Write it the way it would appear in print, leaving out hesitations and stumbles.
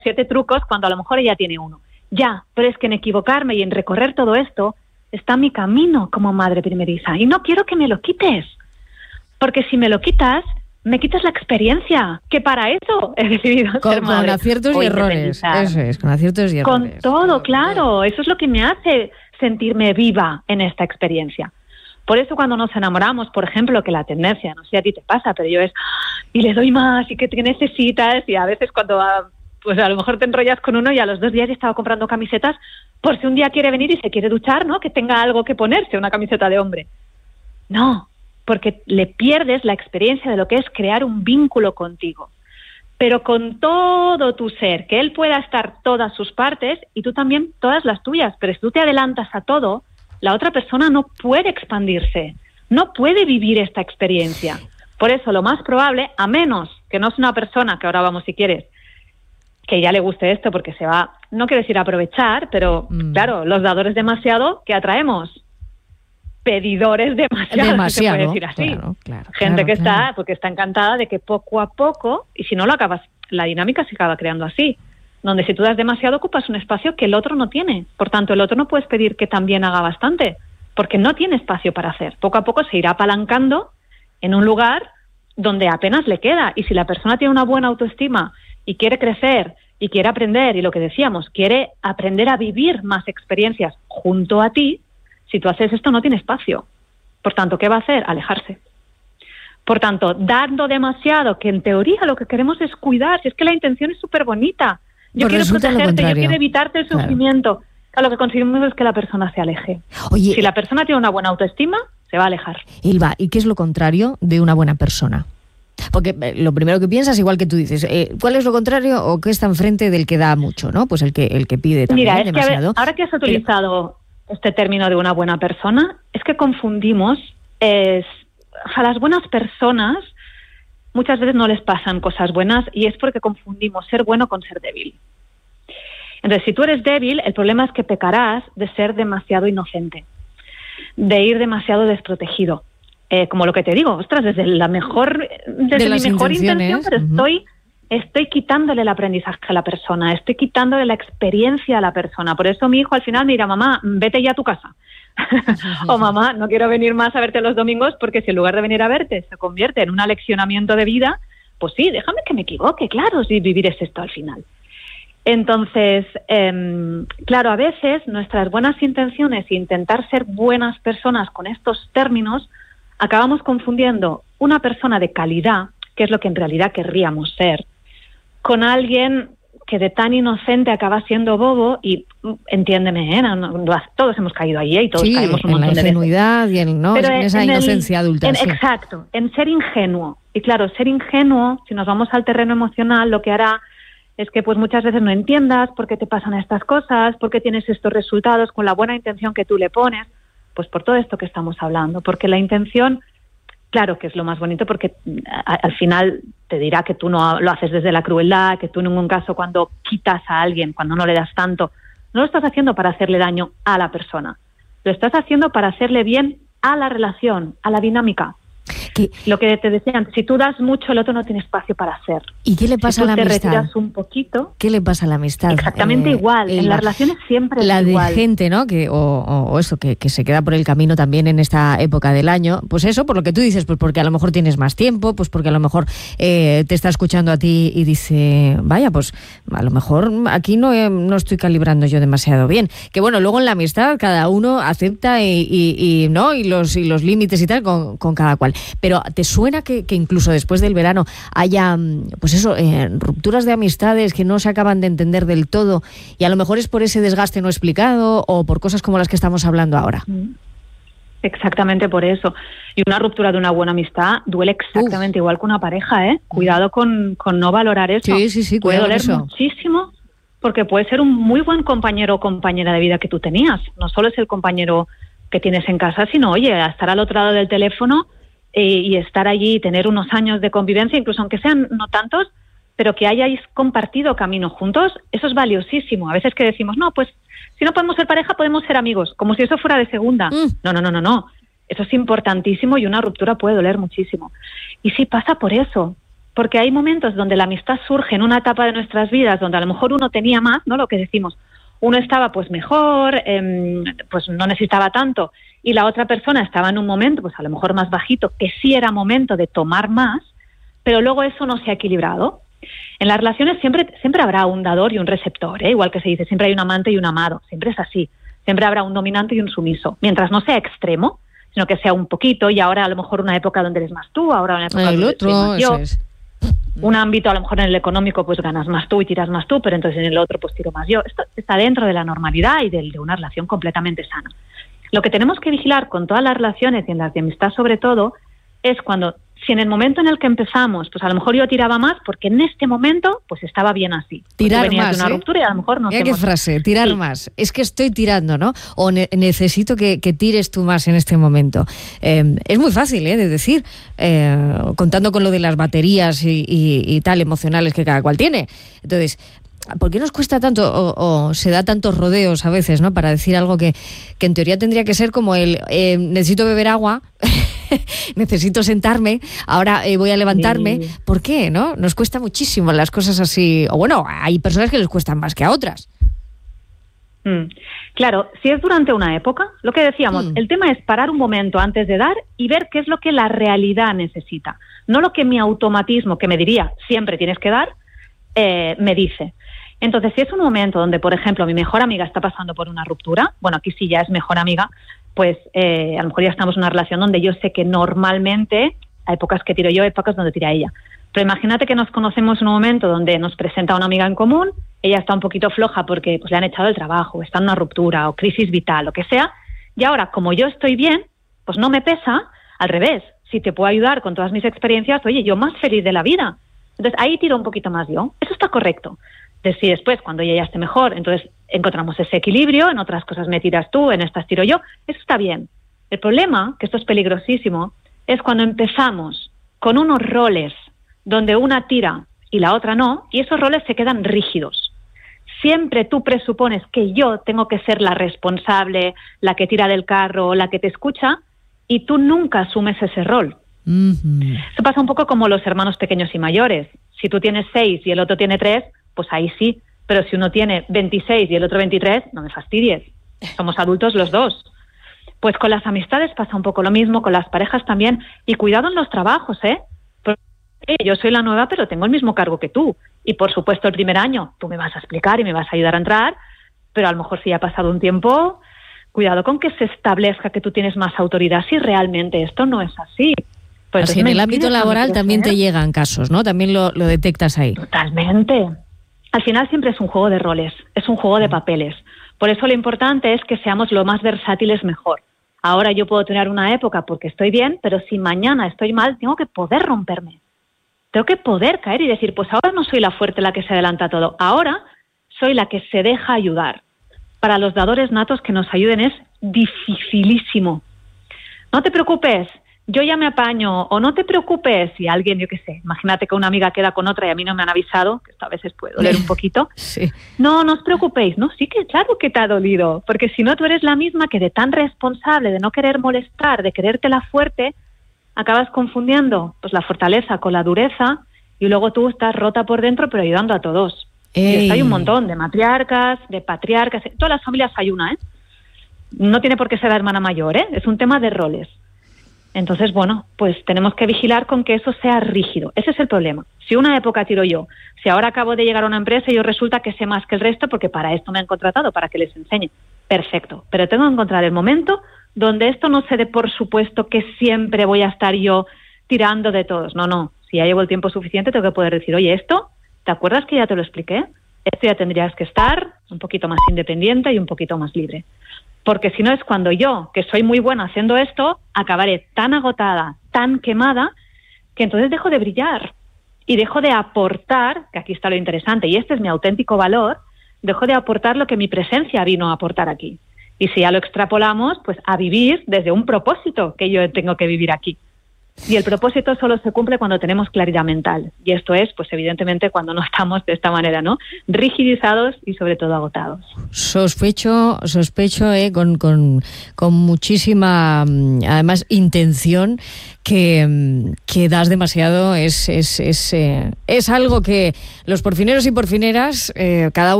7 trucos cuando a lo mejor ella tiene uno. Ya, pero es que en equivocarme y en recorrer todo esto está mi camino como madre primeriza. Y no quiero que me lo quites. Porque si me lo quitas, me quitas la experiencia. Que para eso he decidido ser madre. Con aciertos y errores. Eso es, con aciertos y errores. Con todo, claro. Eso es lo que me hace sentirme viva en esta experiencia. Por eso cuando nos enamoramos, por ejemplo, que la tendencia, no sé si a ti te pasa, pero yo es, y le doy más, y que necesitas, y a veces cuando, pues a lo mejor te enrollas con uno y a los 2 días ya estaba comprando camisetas, por si un día quiere venir y se quiere duchar, ¿no? Que tenga algo que ponerse, una camiseta de hombre. No, porque le pierdes la experiencia de lo que es crear un vínculo contigo, pero con todo tu ser, que él pueda estar todas sus partes y tú también todas las tuyas, pero si tú te adelantas a todo, la otra persona no puede expandirse, no puede vivir esta experiencia. Por eso lo más probable, a menos que no es una persona, que ahora vamos si quieres, que ya le guste esto porque se va, no quiero decir aprovechar, pero claro, los dadores demasiado, ¿qué atraemos? Pedidores demasiado, se puede decir así. Gente que está, porque está encantada de que poco a poco, y si no lo acabas, la dinámica se acaba creando así, donde si tú das demasiado ocupas un espacio que el otro no tiene. Por tanto, el otro no puedes pedir que también haga bastante, porque no tiene espacio para hacer. Poco a poco se irá apalancando en un lugar donde apenas le queda. Y si la persona tiene una buena autoestima y quiere crecer y quiere aprender, y lo que decíamos, quiere aprender a vivir más experiencias junto a ti, si tú haces esto no tiene espacio. Por tanto, ¿qué va a hacer? Alejarse. Por tanto, dando demasiado, que en teoría lo que queremos es cuidar, si es que la intención es súper bonita. Yo quiero protegerte, yo quiero evitarte el sufrimiento. Lo que conseguimos es que la persona se aleje. Oye, si la persona tiene una buena autoestima, se va a alejar. Ilva, ¿y qué es lo contrario de una buena persona? Porque lo primero que piensas, igual que tú dices, ¿cuál es lo contrario o qué está enfrente del que da mucho, ¿no? Pues el que pide también. Mira, es demasiado. Que ahora que has utilizado este término de una buena persona, es que confundimos a las buenas personas. Muchas veces no les pasan cosas buenas y es porque confundimos ser bueno con ser débil. Entonces, si tú eres débil, el problema es que pecarás de ser demasiado inocente, de ir demasiado desprotegido. Como lo que te digo, ostras, desde mi mejor intención, pero estoy quitándole el aprendizaje a la persona, estoy quitándole la experiencia a la persona. Por eso mi hijo al final me dirá, mamá, vete ya a tu casa. O mamá, no quiero venir más a verte los domingos porque si en lugar de venir a verte se convierte en un aleccionamiento de vida, pues sí, déjame que me equivoque, claro, si vivir es esto al final. Entonces, claro, a veces nuestras buenas intenciones e intentar ser buenas personas con estos términos, acabamos confundiendo una persona de calidad, que es lo que en realidad querríamos ser, con alguien que de tan inocente acaba siendo bobo y, entiéndeme, todos hemos caído ahí y todos caemos un montón de veces. En la ingenuidad y en esa inocencia adulta. Exacto, en ser ingenuo. Y claro, ser ingenuo, si nos vamos al terreno emocional, lo que hará es que pues muchas veces no entiendas por qué te pasan estas cosas, por qué tienes estos resultados con la buena intención que tú le pones, pues por todo esto que estamos hablando, porque la intención, claro que es lo más bonito, porque al final te dirá que tú no lo haces desde la crueldad, que tú en ningún caso cuando quitas a alguien, cuando no le das tanto, no lo estás haciendo para hacerle daño a la persona, lo estás haciendo para hacerle bien a la relación, a la dinámica. Lo que te decían, si tú das mucho, el otro no tiene espacio para hacer. ¿Y qué le pasa a la amistad? Si tú te retiras un poquito... ¿Qué le pasa a la amistad? Exactamente igual, en las relaciones siempre la es igual. La de gente, ¿no? O eso, que se queda por el camino también en esta época del año. Pues eso, por lo que tú dices, pues porque a lo mejor tienes más tiempo, pues porque a lo mejor te está escuchando a ti y dice, vaya, pues a lo mejor aquí no estoy calibrando yo demasiado bien. Que bueno, luego en la amistad cada uno acepta y los límites y tal con cada cual. Pero ¿te suena que incluso después del verano haya, pues eso, rupturas de amistades que no se acaban de entender del todo y a lo mejor es por ese desgaste no explicado o por cosas como las que estamos hablando ahora? Exactamente por eso. Y una ruptura de una buena amistad duele exactamente igual que una pareja, ¿eh? Cuidado con no valorar eso. Sí, puede doler muchísimo porque puede ser un muy buen compañero o compañera de vida que tú tenías. No solo es el compañero que tienes en casa, sino, oye, estar al otro lado del teléfono y estar allí y tener unos años de convivencia, incluso aunque sean no tantos, pero que hayáis compartido camino juntos, eso es valiosísimo. A veces que decimos, no, pues si no podemos ser pareja, podemos ser amigos, como si eso fuera de segunda. No. Eso es importantísimo y una ruptura puede doler muchísimo. Y sí pasa por eso, porque hay momentos donde la amistad surge en una etapa de nuestras vidas donde a lo mejor uno tenía más, ¿no? Lo que decimos, uno estaba pues mejor, pues no necesitaba tanto, y la otra persona estaba en un momento pues a lo mejor más bajito, que sí era momento de tomar más, pero luego eso no se ha equilibrado. En las relaciones siempre habrá un dador y un receptor, igual que se dice, siempre hay un amante y un amado, siempre es así, siempre habrá un dominante y un sumiso, mientras no sea extremo, sino que sea un poquito, y ahora a lo mejor una época donde eres más tú, ahora una época donde eres más yo. Un ámbito, a lo mejor en el económico, pues ganas más tú y tiras más tú, pero entonces en el otro, pues tiro más yo. Esto está dentro de la normalidad y de una relación completamente sana. Lo que tenemos que vigilar con todas las relaciones y en las de amistad sobre todo, es cuando, si en el momento en el que empezamos, pues a lo mejor yo tiraba más, porque en este momento, pues estaba bien así. Tirar venías más, de una ruptura y a lo mejor no. Mira qué frase, tirar más. Es que estoy tirando, ¿no? O necesito que tires tú más en este momento. Es muy fácil, de decir, contando con lo de las baterías y tal, emocionales que cada cual tiene. Entonces, ¿por qué nos cuesta tanto o se da tantos rodeos a veces, ¿no? Para decir algo que en teoría tendría que ser como el necesito beber agua, necesito sentarme, ahora voy a levantarme. Sí. ¿Por qué, no? Nos cuesta muchísimo las cosas así. O bueno, hay personas que les cuestan más que a otras. Claro, si es durante una época, lo que decíamos, el tema es parar un momento antes de dar y ver qué es lo que la realidad necesita, no lo que mi automatismo, que me diría siempre tienes que dar, me dice. Entonces, si es un momento donde, por ejemplo, mi mejor amiga está pasando por una ruptura, bueno, aquí sí ya es mejor amiga, pues a lo mejor ya estamos en una relación donde yo sé que normalmente, hay épocas que tiro yo, épocas donde tira ella. Pero imagínate que nos conocemos en un momento donde nos presenta una amiga en común, ella está un poquito floja porque pues le han echado el trabajo, está en una ruptura o crisis vital, lo que sea, y ahora, como yo estoy bien, pues no me pesa, al revés, si te puedo ayudar con todas mis experiencias, oye, yo más feliz de la vida. Entonces, ahí tiro un poquito más yo. Eso está correcto. Entonces, si después, cuando ella ya esté mejor, entonces encontramos ese equilibrio, en otras cosas me tiras tú, en estas tiro yo, eso está bien. El problema, que esto es peligrosísimo, es cuando empezamos con unos roles donde una tira y la otra no, y esos roles se quedan rígidos. Siempre tú presupones que yo tengo que ser la responsable, la que tira del carro, la que te escucha, y tú nunca asumes ese rol. Uh-huh. Eso pasa un poco como los hermanos pequeños y mayores. Si tú tienes 6 y el otro tiene 3, pues ahí sí. Pero si uno tiene 26 y el otro 23, no me fastidies. Somos adultos los dos. Pues con las amistades pasa un poco lo mismo, con las parejas también. Y cuidado en los trabajos, Porque yo soy la nueva, pero tengo el mismo cargo que tú. Y por supuesto el primer año tú me vas a explicar y me vas a ayudar a entrar, pero a lo mejor si ya ha pasado un tiempo, cuidado con que se establezca que tú tienes más autoridad si realmente esto no es así. Pues así en el ámbito laboral también te llegan casos, ¿no? También lo detectas ahí. Totalmente. Al final siempre es un juego de roles, es un juego de papeles. Por eso lo importante es que seamos lo más versátiles mejor. Ahora yo puedo tener una época porque estoy bien, pero si mañana estoy mal, tengo que poder romperme. Tengo que poder caer y decir, pues ahora no soy la fuerte la que se adelanta a todo. Ahora soy la que se deja ayudar. Para los dadores natos que nos ayuden es dificilísimo. No te preocupes, yo ya me apaño, o no te preocupes si alguien, yo qué sé, imagínate que una amiga queda con otra y a mí no me han avisado, que esto a veces puede doler un poquito. Sí. No os preocupéis, no, sí que claro que te ha dolido, porque si no tú eres la misma que de tan responsable, de no querer molestar, de querértela fuerte, acabas confundiendo pues la fortaleza con la dureza y luego tú estás rota por dentro pero ayudando a todos. Y esto hay un montón de matriarcas, de patriarcas, en todas las familias hay una, No tiene por qué ser la hermana mayor, Es un tema de roles. Entonces, bueno, pues tenemos que vigilar con que eso sea rígido. Ese es el problema. Si una época tiro yo, si ahora acabo de llegar a una empresa y yo resulta que sé más que el resto porque para esto me han contratado, para que les enseñe. Perfecto. Pero tengo que encontrar el momento donde esto no se dé por supuesto que siempre voy a estar yo tirando de todos. No. Si ya llevo el tiempo suficiente, tengo que poder decir, oye, esto, ¿te acuerdas que ya te lo expliqué? Esto ya tendrías que estar un poquito más independiente y un poquito más libre. Porque si no es cuando yo, que soy muy buena haciendo esto, acabaré tan agotada, tan quemada, que entonces dejo de brillar y dejo de aportar, que aquí está lo interesante, y este es mi auténtico valor, dejo de aportar lo que mi presencia vino a aportar aquí. Y si ya lo extrapolamos, pues a vivir desde un propósito que yo tengo que vivir aquí. Y el propósito solo se cumple cuando tenemos claridad mental. Y esto es, pues evidentemente, cuando no estamos de esta manera, ¿no? Rigidizados y sobre todo agotados. Sospecho, con muchísima, además, intención que das demasiado. Es algo que los porfineros y porfineras, cada